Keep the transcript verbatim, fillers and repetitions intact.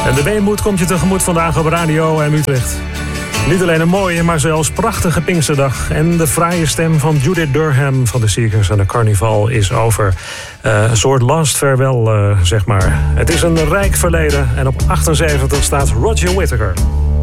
En de weemoed komt je tegemoet vandaag op Radio M Utrecht. Niet alleen een mooie, maar zelfs prachtige Pinksterdag. En de fraaie stem van Judith Durham van de Circus en de Carnival is over. Uh, een soort last farewell, uh, zeg maar. Het is een rijk verleden en op achtenzeventig staat Roger Whittaker.